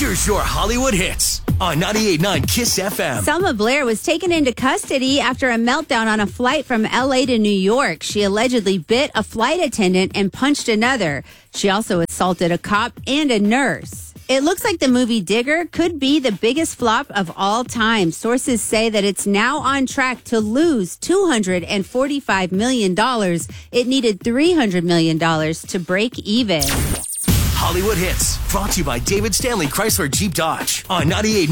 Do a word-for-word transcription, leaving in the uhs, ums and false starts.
Here's your Hollywood hits on ninety-eight point nine Kiss F M. Selma Blair was taken into custody after a meltdown on a flight from L A to New York. She allegedly bit a flight attendant and punched another. She also assaulted a cop and a nurse. It looks like the movie Digger could be the biggest flop of all time. Sources say that it's now on track to lose two hundred forty-five million dollars. It needed three hundred million dollars to break even. Hollywood hits brought to you by David Stanley Chrysler Jeep Dodge on ninety-eight point nine